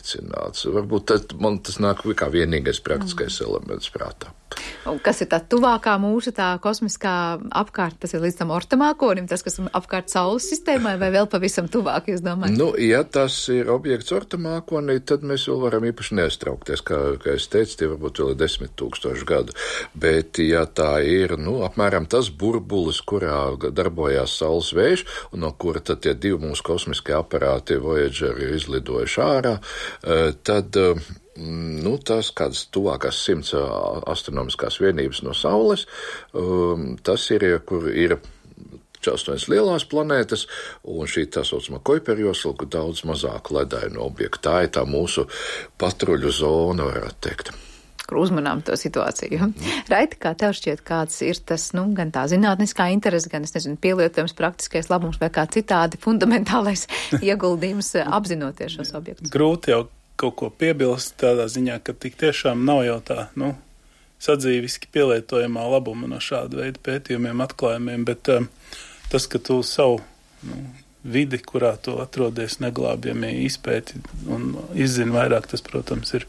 iznīcināts. Varbūt man tas nāk kā vienīgais praktiskais elements prātā. Un kas ir tā tuvākā mūsu tā kosmiskā apkārt, tas ir līdz tam ortamākonim, tas, kas apkārt Saules sistēmai, vai vēl pavisam tuvāk, jūs domājat? Nu, ja tas ir objekts ortamākonī, tad mēs vēl varam īpaši nestraukties, kā es teicu, tie varbūt vēl ir 10 000 gadu. Bet, ja tā ir, apmēram tas burbulis, kurā darbojās Saules vējš, un no kura tad tie divi mūsu kosmiskie aparāti Voyager ir izlidojuši ārā, tad tas kādas tuvākās 100 astronomiskās vienības no Saules, tas ir, kur ir 8 lielās planētas, un šī tā saucamā Kuiperjosla, kur daudz mazāk ledainu objektu. Tā ir tā mūsu patruļu zona, varētu teikt. Kur uzmanām to situāciju. Raiti, kā tev šķiet, kāds ir tas, gan tā zinātniskā interese, gan, pielietojums praktiskais labums vai kā citādi fundamentālais ieguldījums apzinoties šos objektus? Grūti jau kaut ko piebilst tādā ziņā, ka tik tiešām nav jau tā, sadzīviski pielietojamā labuma no šāda veida pētījumiem, atklājumiem, bet tas, ka tu savu vidi, kurā tu atrodies, neglābjami izpēti un izzini vairāk, tas, protams, ir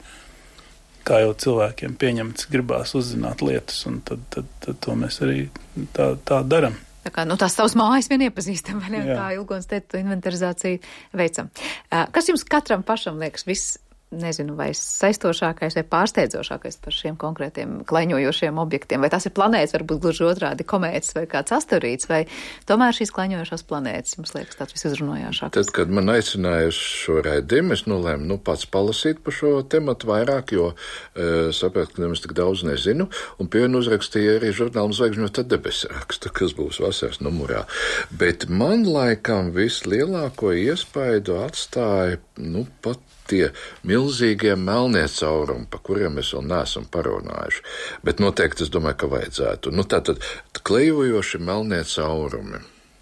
kā jau cilvēkiem pieņemts, gribās uzzināt lietas, un tad to mēs arī tā daram. Tā kā, tās savas mājas vien iepazīstam, vai ne? Kā Ilgons teica, to inventarizāciju veicam. Kas jums katram pašam liekas vai saistošākais vai pārsteidzošākais par šiem konkrētiem klaņojošiem objektiem? Vai tas ir planētas, varbūt gluži otrādi komētas vai kāds asteroīds, vai tomēr šīs klaņojošās planētas jums liekas tāds visuzrunājošākais? Tad, kad man aicināja uz šo raidījumu, es nolēmu pats palasīt par šo tematu vairāk, jo sapratu, ka nemaz tik daudz nezinu, un pie vienu uzrakstīja arī žurnālu Zvaigžņotā debesu rakstu, kas būs vasaras numurā. Bet man laikam vislielāko iespaidu atstāja, pat tie milzīgie melnie caurumi, pa kuriem mēs vēl neesam parunājuši. Bet noteikti es domāju, ka vajadzētu. Tātad klejojoši melnie caurumi,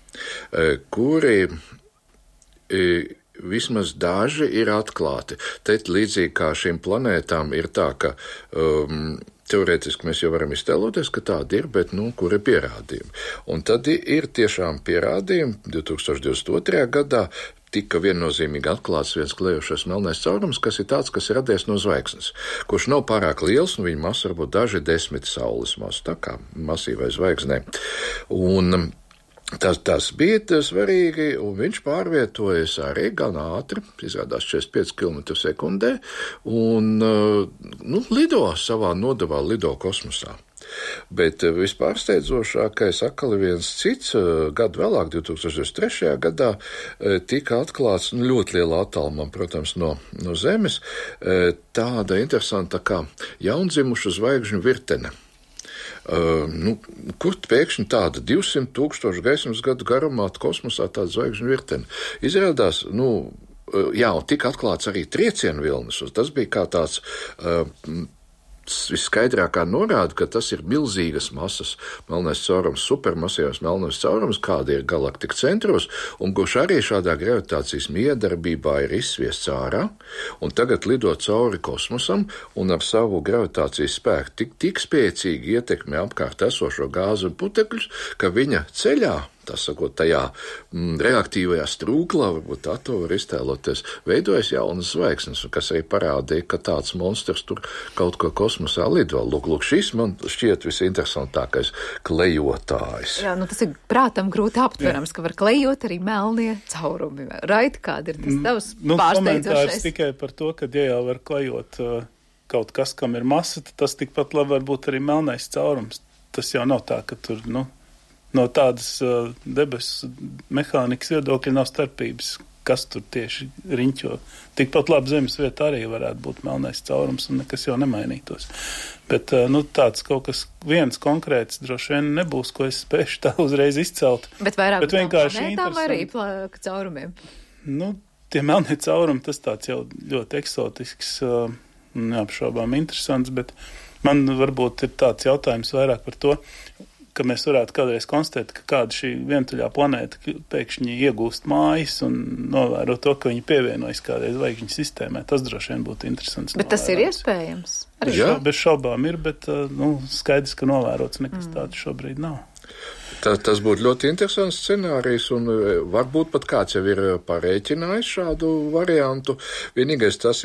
kuri vismaz daži ir atklāti. Te līdzīgi kā šīm planētām ir tā, ka teorētiski mēs jau varam iztēloties, ka tādi ir, bet, kur ir pierādījumi. Un tad ir tiešām pierādījumi 2022. gadā, tika viennozīmīgi atklāts viens klejošais melnais caurums, kas ir tāds, kas ir radies no zvaigznes, kurš nav pārāk liels, un viņa masa varbūt daži 10 saules masu, tā kā masīvai zvaigznē. Un tas bija svarīgi, un viņš pārvietojas arī gan ātri, izrādās 45 km/sekundē, un lido savā nodevā, lido kosmosā. Bet vispārsteidzošākais atkal viens cits, gadu vēlāk, 2003. gadā, tika atklāts ļoti lielā attālumā, protams, no Zemes, tāda interesanta kā jaundzimuša zvaigžņu virtene. Kur pēkšņi tāda 200 000 gaismas gadu garumā kosmosā tāda zvaigžņu virtene? Izrādās, un tika atklāts arī triecienu vilnis, un tas bija kā tāds visskaidrākā norāda, ka tas ir milzīgas masas melnais caurums, supermasīvs melnais caurums, kāda ir galaktika centros, un kurš arī šādā gravitācijas miedarbībā ir izsviests ārā, un tagad lido cauri kosmosam, un ar savu gravitācijas spēku tik spēcīgi ietekmē apkārt esošo gāzi un putekļus, ka viņa ceļā, tā sakot, tajā reaktīvajā strūklā, varbūt tā to var iztēloties, veidojas jaunas zvaigznes, kas arī parādīja, ka tāds monstrs tur kaut ko kosmosā lido. Lūk, šis man šķiet visinteresantākais klejotājs. Jā, tas ir prātam grūti aptverams, ka var klejot arī melnie caurumi. Raiti, kāda ir tas tavs pārsteidzošais? Komentārs tikai par to, ka ja jau var klejot kaut kas, kam ir masa, tad tas tikpat labi var būt arī melnais caurums. Tas jau nav tā, ka tur, no tādas debesu mehānikas viedokļa nav starpības, kas tur tieši riņķo. Tikpat labi Zemes vieta arī varētu būt melnais caurums un nekas jau nemainītos. Bet tāds kaut kas viens konkrēts droši vien nebūs, ko es spēšu tā uzreiz izcelt. Bet vairāk planētām vai arī caurumiem? Tie melnie caurumi, tas tāds jau ļoti eksotisks, neapšaubām interesants, bet man varbūt ir tāds jautājums vairāk par to, ka mēs varētu kādreiz konstatēt, ka kāda šī vientuļā planēta pēkšņi iegūst mājas un novēro to, ka viņi pievienojas kādai zvaigžņu sistēmai. Tas droši vien būtu interesants. Bet tas ir iespējams? Bez šaubām ir, bet skaidrs, ka novērots nekas tāds šobrīd nav. Tas būtu ļoti interesants scenārijs, un varbūt pat kāds jau ir parēķinājis šādu variantu. Vienīgais tas